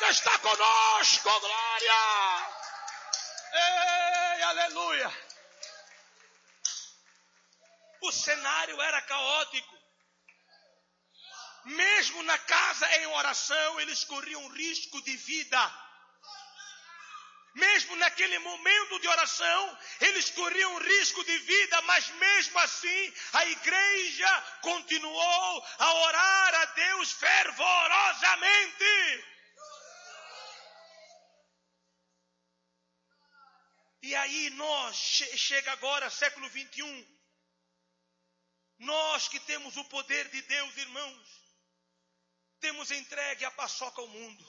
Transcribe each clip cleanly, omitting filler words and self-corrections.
Senhor está conosco, glória! Ei, aleluia! O cenário era caótico. Mesmo na casa em oração, eles corriam risco de vida. Mesmo naquele momento de oração, eles corriam risco de vida, mas mesmo assim, a igreja continuou a orar a Deus fervorosamente. E aí chega agora, século 21, nós que temos o poder de Deus, irmãos, temos entregue a paçoca ao mundo.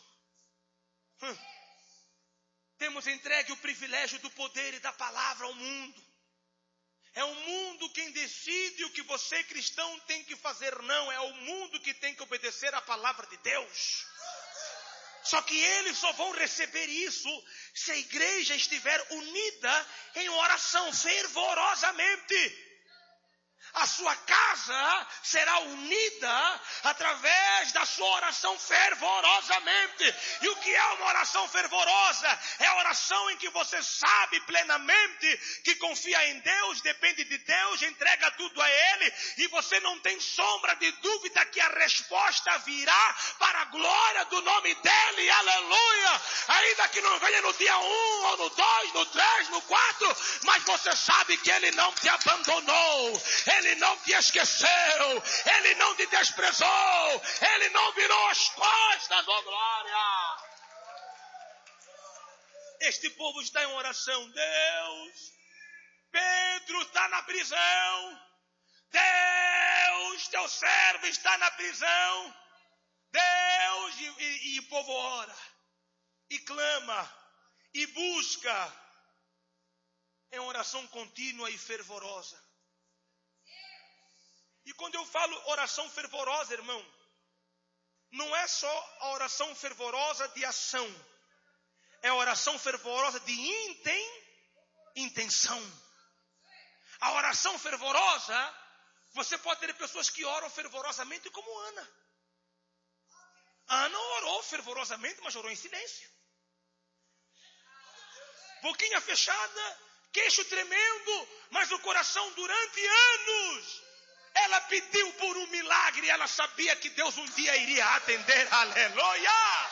Temos entregue o privilégio do poder e da palavra ao mundo. É o mundo quem decide o que você, cristão, tem que fazer. Não, é o mundo que tem que obedecer à palavra de Deus. Só que eles só vão receber isso se a igreja estiver unida em oração fervorosamente. A sua casa será unida através da sua oração fervorosamente. E o que é uma oração fervorosa? É a oração em que você sabe plenamente que confia em Deus, depende de Deus, entrega tudo a Ele. E você não tem sombra de dúvida que a resposta virá para a glória do nome dEle. Aleluia! Ainda que não venha no dia 1, ou no 2, no 3, no 4. Mas você sabe que Ele não te abandonou. Ele não te esqueceu, Ele não te desprezou, Ele não virou as costas, oh glória! Este povo está em oração. Deus, Pedro está na prisão. Deus, teu servo está na prisão. Deus, e o povo ora, e clama, e busca, em oração contínua e fervorosa. E quando eu falo oração fervorosa, irmão, não é só a oração fervorosa de ação. É a oração fervorosa de intenção. A oração fervorosa, você pode ter pessoas que oram fervorosamente como Ana. Ana orou fervorosamente, mas orou em silêncio. Boquinha fechada, queixo tremendo, mas o coração durante anos. Ela pediu por um milagre, ela sabia que Deus um dia iria atender, aleluia!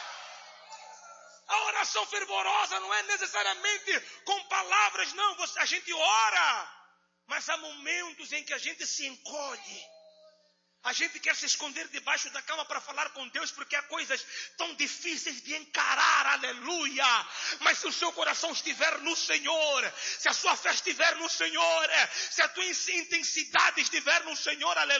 A oração fervorosa não é necessariamente com palavras, não, a gente ora, mas há momentos em que a gente se encolhe. A gente quer se esconder debaixo da cama para falar com Deus, porque há coisas tão difíceis de encarar, aleluia. Mas se o seu coração estiver no Senhor, se a sua fé estiver no Senhor, se a tua intensidade estiver no Senhor, aleluia.